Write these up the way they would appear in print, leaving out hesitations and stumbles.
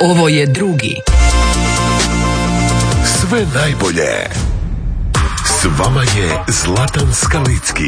Ovo je drugi. Sve najbolje. S vama je Zlatan Skalicki.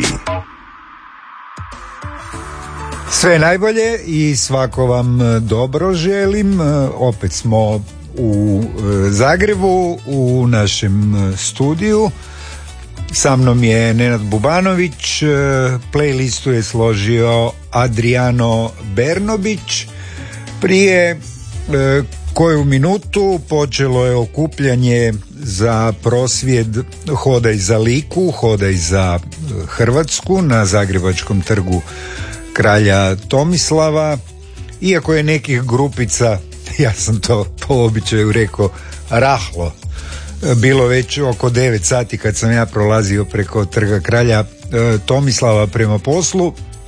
Sve najbolje i svako vam dobro želim. Opet smo u Zagrebu u našem studiju. Sa mnom je Nenad Bubanović. Playlistu je složio Adriano Bernobić. Prije koju minutu počelo je okupljanje za prosvjed Hodaj za Liku, Hodaj za Hrvatsku na Zagrebačkom trgu Kralja Tomislava. Iako je nekih grupica, ja sam to po običaju rekao, rahlo, bilo već oko 9 sati kad sam ja prolazio preko trga Kralja Tomislava prema poslu.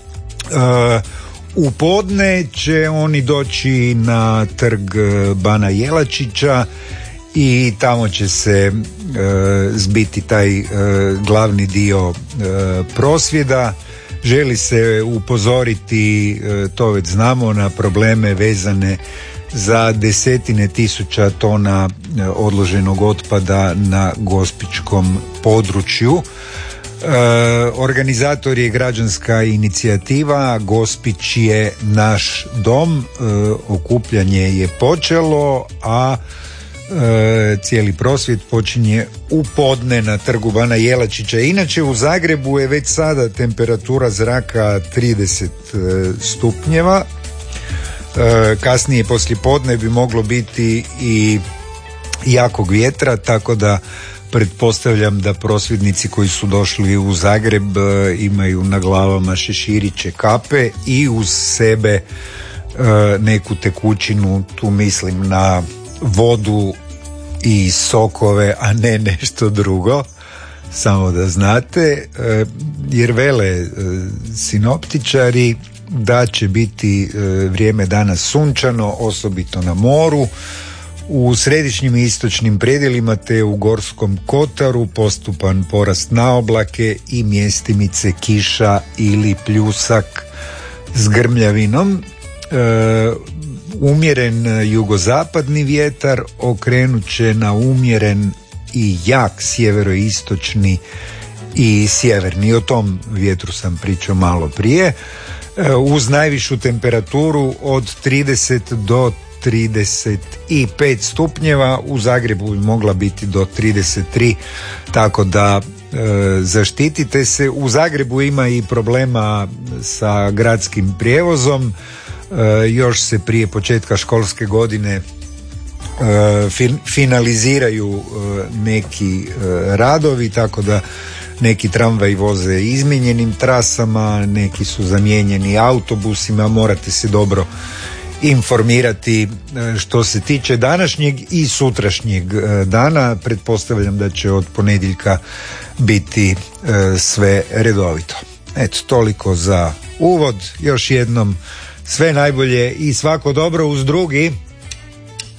U podne će oni doći na trg Bana Jelačića i tamo će se zbiti taj glavni dio prosvjeda. Želi se upozoriti, to već znamo, na probleme vezane za desetine tisuća tona odloženog otpada na gospićkom području. Organizator je građanska inicijativa Gospić je naš dom. Okupljanje je počelo, a cijeli prosvjed počinje u podne na trgu Bana Jelačića. Inače u Zagrebu je već sada temperatura zraka 30 stupnjeva. Kasnije poslije podne bi moglo biti i jakog vjetra, tako da pretpostavljam da prosvjednici koji su došli u Zagreb imaju na glavama šeširiće, kape i uz sebe neku tekućinu, tu mislim na vodu i sokove, a ne nešto drugo, samo da znate, jer vele sinoptičari da će biti vrijeme danas sunčano, osobito na moru. U središnjim i istočnim predjelima te u Gorskom kotaru postupan porast na oblake i mjestimice kiša ili pljusak s grmljavinom. Umjeren jugozapadni vjetar okrenut će na umjeren i jak sjeveroistočni i sjeverni. O tom vjetru sam pričao malo prije. Uz najvišu temperaturu od 30 do 35 stupnjeva, u Zagrebu bi mogla biti do 33, tako da zaštitite se. U Zagrebu ima i problema sa gradskim prijevozom. Još se prije početka školske godine finaliziraju neki radovi, tako da neki tramvaji voze izmijenjenim trasama, neki su zamijenjeni autobusima. Morate se dobro informirati što se tiče današnjeg i sutrašnjeg dana. Pretpostavljam da će od ponedjeljka biti sve redovito. Eto, toliko za uvod. Još jednom sve najbolje i svako dobro uz drugi.